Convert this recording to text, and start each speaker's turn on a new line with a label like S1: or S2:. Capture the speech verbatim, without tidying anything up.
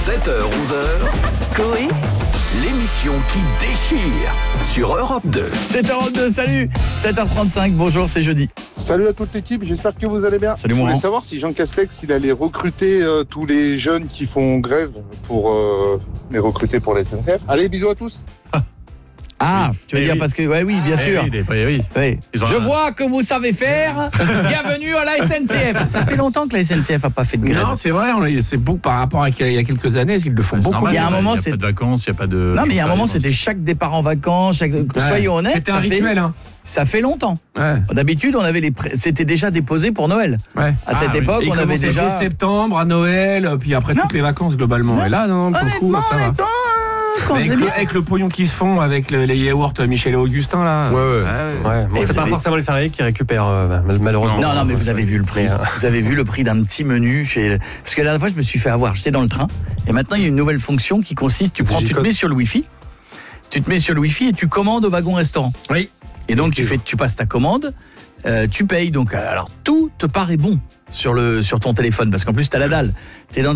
S1: sept heures onze heures, Coé, l'émission qui déchire sur Europe deux.
S2: sept heures deux, salut. sept heures trente-cinq, bonjour, c'est jeudi.
S3: Salut à toute l'équipe, j'espère que vous allez bien.
S2: Salut,
S3: Je
S2: mon
S3: voulais
S2: grand.
S3: savoir si Jean Castex il allait recruter euh, tous les jeunes qui font grève pour euh, les recruter pour la S N C F. Allez, bisous à tous.
S2: Ah,
S4: Oui.
S2: tu veux
S4: Eh
S2: dire
S4: oui.
S2: parce que, ouais, oui, bien
S4: Eh
S2: sûr.
S4: oui, des- eh oui.
S2: Oui.
S4: Ils ont
S2: Je
S4: un-
S2: vois que vous savez faire. Bienvenue à la S N C F. Ça fait longtemps que la S N C F a pas fait de grève.
S5: Non, c'est vrai, on est- c'est beau par rapport à il y a quelques années, ils le font
S4: C'est
S5: beaucoup.
S4: normal,
S2: Il y a un moment,
S4: il y a
S2: c'est-
S4: pas de vacances, il n'y a pas de...
S2: Non, mais il y a un moment,
S4: c'est
S2: c'était chaque départ en vacances. Chaque... Soyons honnêtes,
S5: C'était un
S2: ça fait-
S5: rituel, hein.
S2: ça fait longtemps.
S5: Ouais.
S2: D'habitude, on avait les, pré- c'était déjà déposé pour Noël.
S5: Ouais.
S2: À cette
S4: Ah, oui.
S2: époque,
S5: Et
S2: on
S5: il
S2: avait
S5: commençait
S2: déjà.
S5: dès septembre, à Noël, puis après
S2: Non.
S5: toutes les vacances globalement.
S2: Non.
S5: Et là, non, pour le coup,
S2: Honnêtement,
S5: ça va.
S2: honnêtement, euh, quand
S5: Avec
S2: c'est
S5: le,
S2: bien.
S5: avec le pognon qui se font, avec le- les yaourts Michel et Augustin, là.
S3: Ouais, ouais.
S6: Ouais, bon,
S2: Et
S6: c'est
S2: vous
S6: pas
S2: avez-
S6: forcément les salariés qui récupèrent, euh, mal- malheureusement.
S2: Non, non, mais vous avez vu le prix.
S6: Mais, euh,
S2: Vous avez vu le prix d'un petit menu chez. Parce que la dernière fois, je me suis fait avoir. J'étais dans le train. Et maintenant, il y a une nouvelle fonction qui consiste tu prends, tu te
S3: Digicode.
S2: mets sur le Wi-Fi. Tu te mets sur le Wi-Fi et tu commandes au wagon-restaurant.
S5: Oui.
S2: Et donc, tu, fais, tu passes ta commande, euh, tu payes. Donc, euh, alors, tout te paraît bon sur, le, sur ton téléphone. Parce qu'en plus, tu as la dalle. Tu es dans